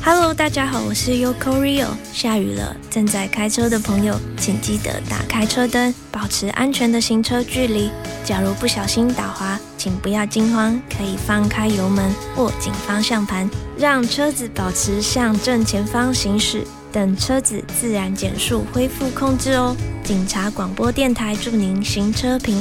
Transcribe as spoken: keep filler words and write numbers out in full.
Hello， 大家好，我是 Yoko Rio。下雨了，正在开车的朋友，请记得打开车灯，保持安全的行车距离。假如不小心打滑，请不要惊慌，可以放开油门，握紧方向盘，让车子保持向正前方行驶。等车子自然减速，恢复控制哦。警察广播电台祝您行车平